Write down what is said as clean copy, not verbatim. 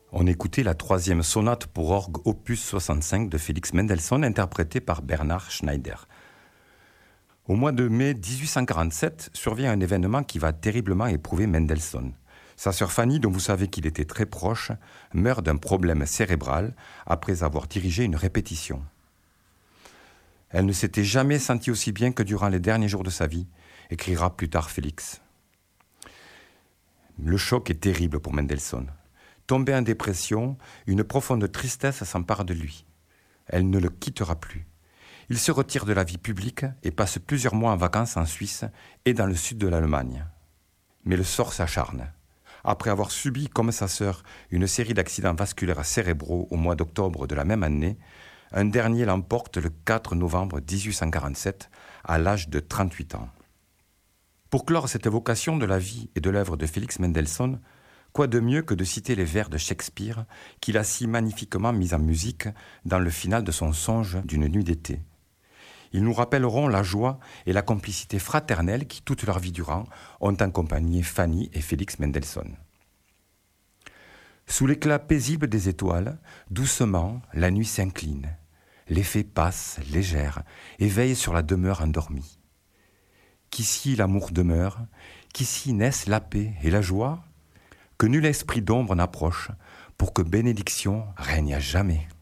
On écoutait la 3e sonate pour orgue opus 65 de Félix Mendelssohn, interprétée par Bernhard Schneider. Au mois de mai 1847, survient un événement qui va terriblement éprouver Mendelssohn. Sa sœur Fanny, dont vous savez qu'il était très proche, meurt d'un problème cérébral après avoir dirigé une répétition. Elle ne s'était jamais sentie aussi bien que durant les derniers jours de sa vie, écrira plus tard Félix. Le choc est terrible pour Mendelssohn. Tombé en dépression, une profonde tristesse s'empare de lui. Elle ne le quittera plus. Il se retire de la vie publique et passe plusieurs mois en vacances en Suisse et dans le sud de l'Allemagne. Mais le sort s'acharne. Après avoir subi, comme sa sœur, une série d'accidents vasculaires cérébraux au mois d'octobre de la même année, un dernier l'emporte le 4 novembre 1847, à l'âge de 38 ans. Pour clore cette évocation de la vie et de l'œuvre de Félix Mendelssohn, quoi de mieux que de citer les vers de Shakespeare qu'il a si magnifiquement mis en musique dans le final de son Songe d'une nuit d'été. Ils nous rappelleront la joie et la complicité fraternelle qui, toute leur vie durant, ont accompagné Fanny et Félix Mendelssohn. Sous l'éclat paisible des étoiles, doucement, la nuit s'incline. Les fées passent, légères, et veillent sur la demeure endormie. Qu'ici l'amour demeure, qu'ici naissent la paix et la joie, que nul esprit d'ombre n'approche, pour que bénédiction règne à jamais.